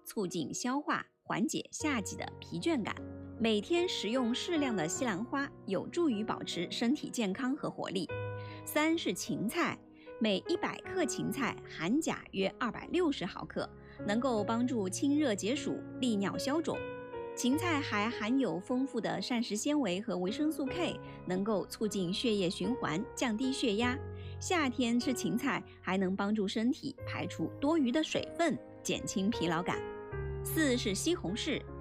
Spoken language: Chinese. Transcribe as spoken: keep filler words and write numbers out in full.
促进消化，缓解夏季的疲倦感。每天食用适量的西兰花，有助于保持身体健康和活力。三是芹菜，每一百克芹菜含钾约二百六十毫克，能够帮助清热解暑、利尿消肿。芹菜还含有丰富的膳食纤维和维生素 K， 能够促进血液循环，降低血压。夏天吃芹菜还能帮助身体排出多余的水分，减轻疲劳感。四是西红柿，